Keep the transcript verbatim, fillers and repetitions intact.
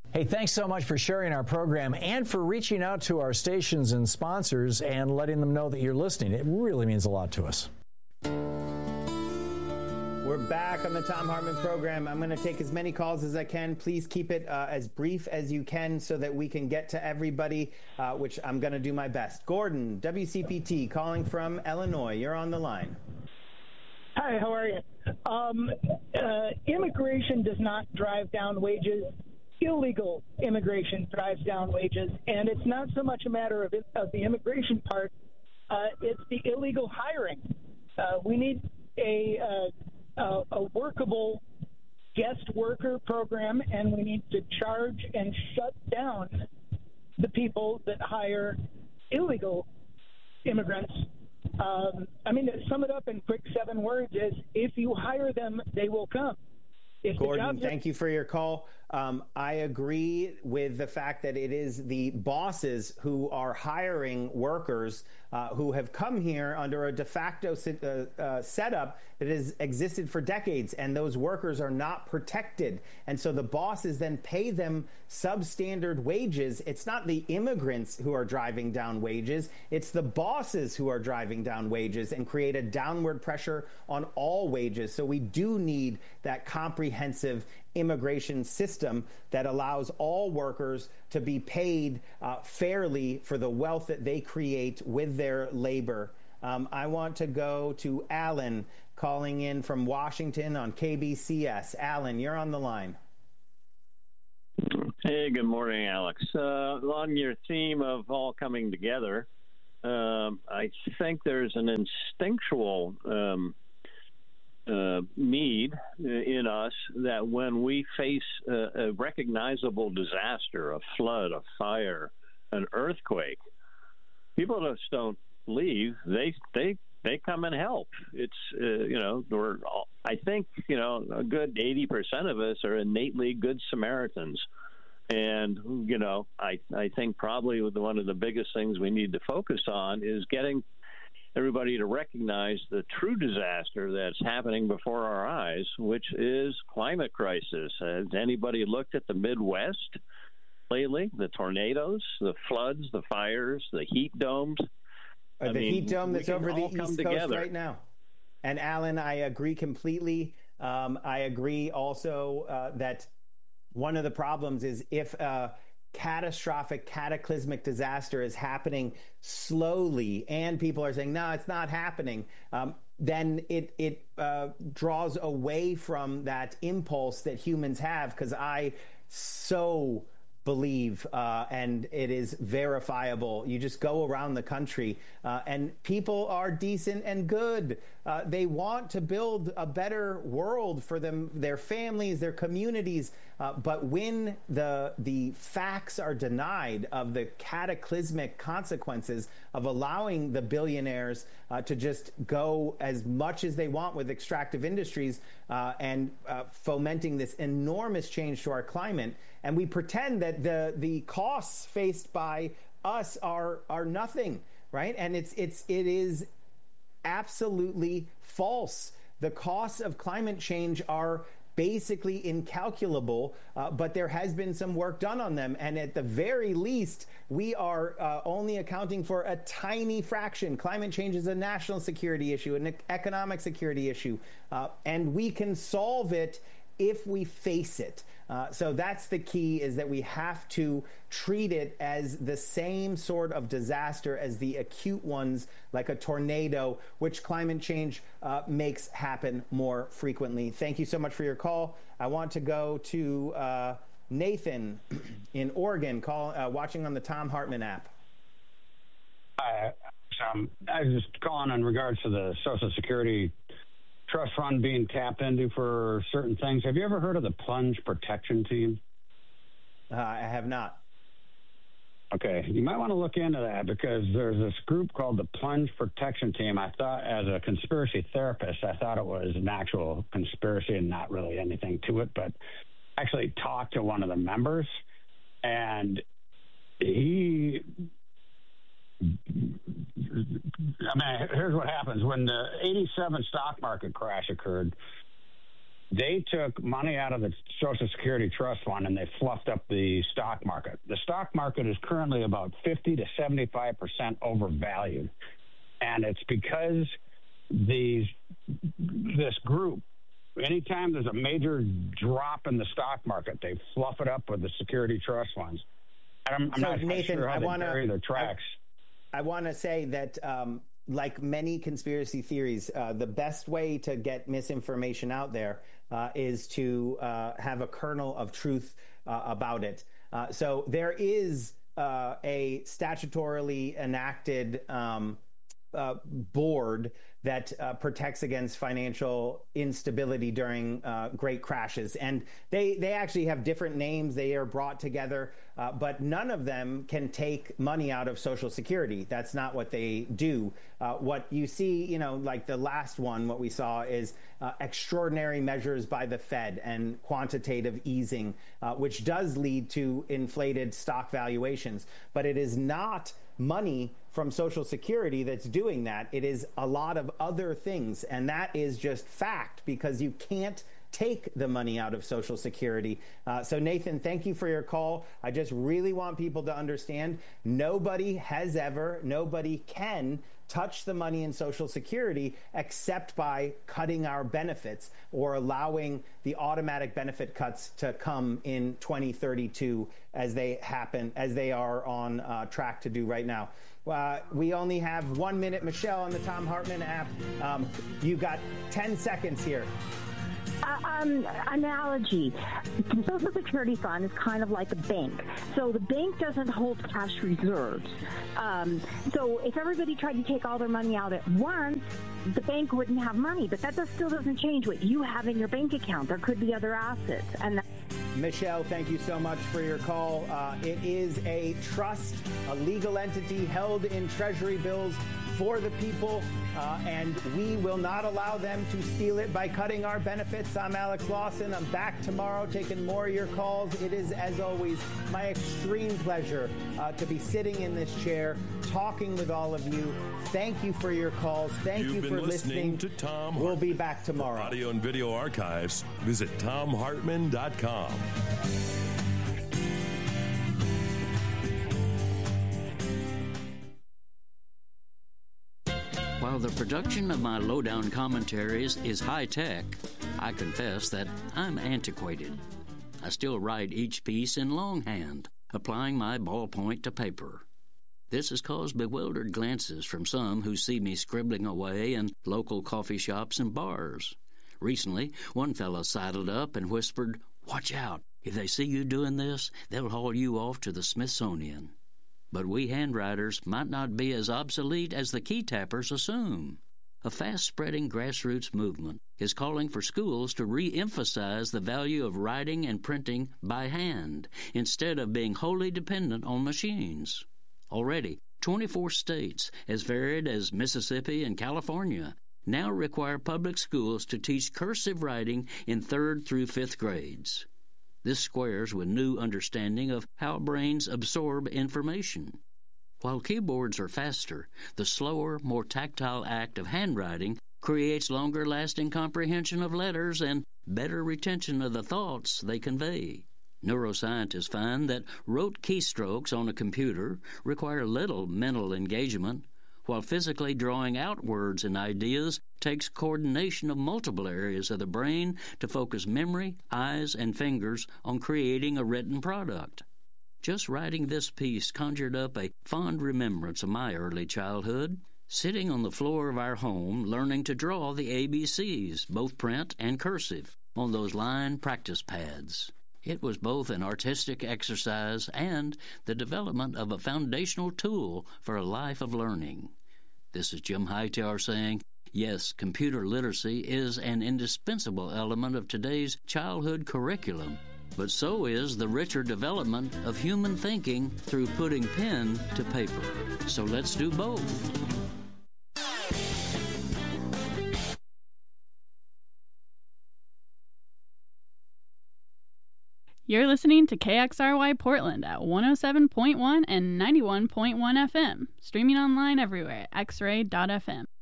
Hey, thanks so much for sharing our program and for reaching out to our stations and sponsors and letting them know that you're listening. It really means a lot to us. We're back on the Thom Hartmann program. I'm going to take as many calls as I can. Please keep it uh, as brief as you can so that we can get to everybody, uh, which I'm going to do my best. Gordon, W C P T, calling from Illinois. You're on the line. Hi, how are you? Um, uh, immigration does not drive down wages. Illegal immigration drives down wages, and it's not so much a matter of, it, of the immigration part. Uh, it's the illegal hiring. Uh, we need a, uh, a a workable guest worker program, and we need to charge and shut down the people that hire illegal immigrants. Um, I mean, to sum it up in quick seven words is, if you hire them, they will come. If Gordon, thank you for your call. Um, I agree with the fact that it is the bosses who are hiring workers uh, who have come here under a de facto uh, uh, setup that has existed for decades, and those workers are not protected. And so the bosses then pay them substandard wages. It's not the immigrants who are driving down wages. It's the bosses who are driving down wages and create a downward pressure on all wages. So we do need that comprehensive immigration system that allows all workers to be paid uh, fairly for the wealth that they create with their labor. Um, I want to go to Alan, calling in from Washington on K B C S. Alan, you're on the line. Hey, good morning, Alex. Uh, on your theme of all coming together, um, I think there's an instinctual um, Uh, need in us that when we face a, a recognizable disaster, a flood, a fire, an earthquake, people just don't leave. They they they come and help. It's uh, you know, we're all, I think you know a good eighty percent of us are innately good Samaritans, and you know I I think probably one of the biggest things we need to focus on is getting everybody to recognize the true disaster that's happening before our eyes, which is climate crisis. Has anybody looked at the Midwest lately? The tornadoes, the floods, the fires, the heat domes. Uh, the mean, heat dome that's over the East Coast together right now. And Alan, I agree completely. Um, I agree also uh, that one of the problems is if uh, catastrophic, cataclysmic disaster is happening slowly and people are saying, no, it's not happening, um, then it, it uh, draws away from that impulse that humans have, because I so believe, uh, and it is verifiable. You just go around the country uh, and people are decent and good. Uh, they want to build a better world for them, their families, their communities. Uh, but when the the facts are denied of the cataclysmic consequences of allowing the billionaires uh, to just go as much as they want with extractive industries uh, and uh, fomenting this enormous change to our climate, and we pretend that the the costs faced by us are are nothing, right? And it's it's it is absolutely false. The costs of climate change are basically incalculable, uh, but there has been some work done on them. And at the very least, we are uh, only accounting for a tiny fraction. Climate change is a national security issue, an economic security issue, uh, and we can solve it if we face it. Uh, so that's the key, is that we have to treat it as the same sort of disaster as the acute ones, like a tornado, which climate change uh, makes happen more frequently. Thank you so much for your call. I want to go to uh, Nathan in Oregon, call, uh, watching on the Thom Hartmann app. Hi, um, I was just calling in regards to the Social Security trust fund being tapped into for certain things. Have you ever heard of the Plunge Protection Team? Uh, I have not. Okay, you might want to look into that, because there's this group called the Plunge Protection Team. I thought, as a conspiracy therapist, I thought it was an actual conspiracy and not really anything to it, but actually talked to one of the members, and he... I mean, here's what happens. When the eighty-seven stock market crash occurred, they took money out of the Social Security Trust Fund and they fluffed up the stock market. The stock market is currently about fifty to seventy-five percent overvalued. And it's because these this group, anytime there's a major drop in the stock market, they fluff it up with the security trust funds. I'm, I'm so not Nathan, sure how I they want bury their tracks. I, I want to say that, um, like many conspiracy theories, uh, the best way to get misinformation out there uh, is to uh, have a kernel of truth uh, about it. Uh, so there is uh, a statutorily enacted um, uh, board that uh, protects against financial instability during uh, great crashes. And they, they actually have different names. They are brought together, uh, but none of them can take money out of Social Security. That's not what they do. Uh, what you see, you know, like the last one, what we saw is uh, extraordinary measures by the Fed and quantitative easing, uh, which does lead to inflated stock valuations. But it is not money from Social Security that's doing that. It is a lot of other things, and that is just fact, because you can't take the money out of Social Security. Uh, so Nathan, thank you for your call. I just really want people to understand nobody has ever, nobody can touch the money in Social Security except by cutting our benefits or allowing the automatic benefit cuts to come in twenty thirty-two as they happen, as they are on uh, track to do right now. Uh, we only have one minute, Michelle, on the Thom Hartmann app. Um, you've got ten seconds here. Uh, um, analogy. The Social Security Fund is kind of like a bank. So the bank doesn't hold cash reserves. Um, so if everybody tried to take all their money out at once, the bank wouldn't have money. But that does, still doesn't change what you have in your bank account. There could be other assets. And that- Michelle, thank you so much for your call. Uh, it is a trust, a legal entity held in Treasury bills for the people, uh, and we will not allow them to steal it by cutting our benefits. I'm Alex Lawson. I'm back tomorrow taking more of your calls. It is, as always, my extreme pleasure uh, to be sitting in this chair talking with all of you. Thank you for your calls. Thank You've you been for listening listening. to Thom We'll Hartmann. be back tomorrow. For audio and video archives, visit thom hartmann dot com. While the production of my lowdown commentaries is high-tech, I confess that I'm antiquated. I still write each piece in longhand, applying my ballpoint to paper. This has caused bewildered glances from some who see me scribbling away in local coffee shops and bars. Recently, one fellow sidled up and whispered, "Watch out. If they see you doing this, they'll haul you off to the Smithsonian." But we handwriters might not be as obsolete as the key tappers assume. A fast-spreading grassroots movement is calling for schools to re-emphasize the value of writing and printing by hand instead of being wholly dependent on machines. Already, twenty-four states, as varied as Mississippi and California, now require public schools to teach cursive writing in third through fifth grades. This squares with new understanding of how brains absorb information. While keyboards are faster, the slower, more tactile act of handwriting creates longer-lasting comprehension of letters and better retention of the thoughts they convey. Neuroscientists find that rote keystrokes on a computer require little mental engagement, while physically drawing out words and ideas takes coordination of multiple areas of the brain to focus memory, eyes, and fingers on creating a written product. Just writing this piece conjured up a fond remembrance of my early childhood, sitting on the floor of our home learning to draw the A B Cs, both print and cursive, on those line practice pads. It was both an artistic exercise and the development of a foundational tool for a life of learning. This is Jim Hightower saying, yes, computer literacy is an indispensable element of today's childhood curriculum, but so is the richer development of human thinking through putting pen to paper. So let's do both. You're listening to K X R Y Portland at one oh seven point one and ninety-one point one F M, streaming online everywhere at x ray dot f m.